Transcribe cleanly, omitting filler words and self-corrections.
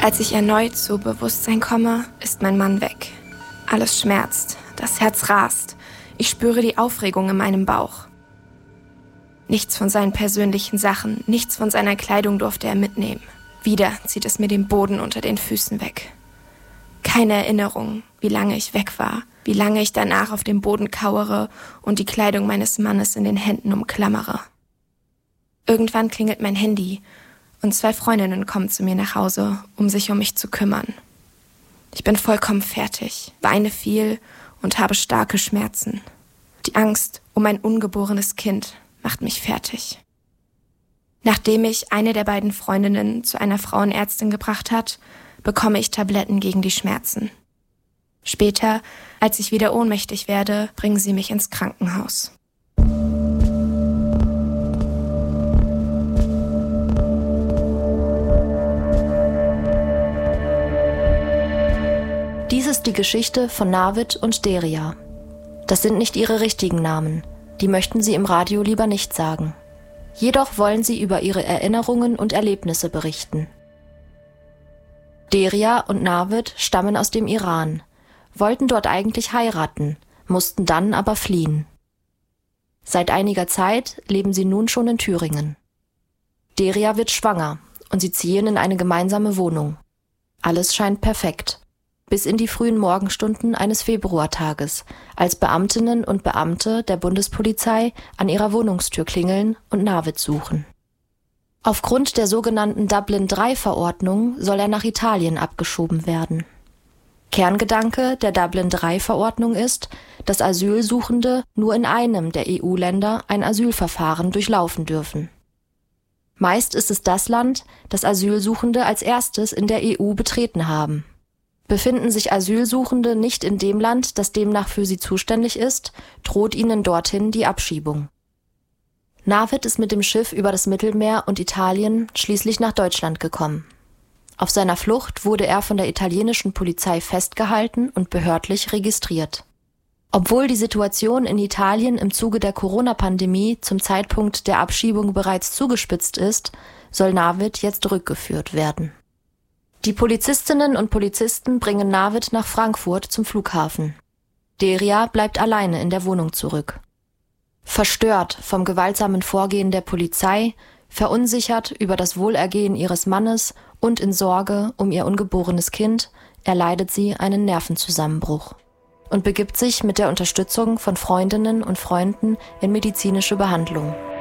Als ich erneut zu Bewusstsein komme, ist mein Mann weg. Alles schmerzt, das Herz rast. Ich spüre die Aufregung in meinem Bauch. Nichts von seinen persönlichen Sachen, nichts von seiner Kleidung durfte er mitnehmen. Wieder zieht es mir den Boden unter den Füßen weg. Keine Erinnerung, wie lange ich weg war, wie lange ich danach auf dem Boden kauere und die Kleidung meines Mannes in den Händen umklammere. Irgendwann klingelt mein Handy und 2 Freundinnen kommen zu mir nach Hause, um sich um mich zu kümmern. Ich bin vollkommen fertig, weine viel und habe starke Schmerzen. Die Angst um mein ungeborenes Kind macht mich fertig. Nachdem mich eine der beiden Freundinnen zu einer Frauenärztin gebracht hat, bekomme ich Tabletten gegen die Schmerzen. Später, als ich wieder ohnmächtig werde, bringen sie mich ins Krankenhaus. Dies ist die Geschichte von Navid und Deria. Das sind nicht ihre richtigen Namen. Die möchten sie im Radio lieber nicht sagen. Jedoch wollen sie über ihre Erinnerungen und Erlebnisse berichten. Deria und Navid stammen aus dem Iran, wollten dort eigentlich heiraten, mussten dann aber fliehen. Seit einiger Zeit leben sie nun schon in Thüringen. Deria wird schwanger und sie ziehen in eine gemeinsame Wohnung. Alles scheint perfekt. Bis in die frühen Morgenstunden eines Februartages, als Beamtinnen und Beamte der Bundespolizei an ihrer Wohnungstür klingeln und Navid suchen. Aufgrund der sogenannten Dublin-III-Verordnung soll er nach Italien abgeschoben werden. Kerngedanke der Dublin-III-Verordnung ist, dass Asylsuchende nur in einem der EU-Länder ein Asylverfahren durchlaufen dürfen. Meist ist es das Land, das Asylsuchende als erstes in der EU betreten haben. Befinden sich Asylsuchende nicht in dem Land, das demnach für sie zuständig ist, droht ihnen dorthin die Abschiebung. Navid ist mit dem Schiff über das Mittelmeer und Italien schließlich nach Deutschland gekommen. Auf seiner Flucht wurde er von der italienischen Polizei festgehalten und behördlich registriert. Obwohl die Situation in Italien im Zuge der Corona-Pandemie zum Zeitpunkt der Abschiebung bereits zugespitzt ist, soll Navid jetzt rückgeführt werden. Die Polizistinnen und Polizisten bringen Navid nach Frankfurt zum Flughafen. Deria bleibt alleine in der Wohnung zurück. Verstört vom gewaltsamen Vorgehen der Polizei, verunsichert über das Wohlergehen ihres Mannes und in Sorge um ihr ungeborenes Kind, erleidet sie einen Nervenzusammenbruch und begibt sich mit der Unterstützung von Freundinnen und Freunden in medizinische Behandlung.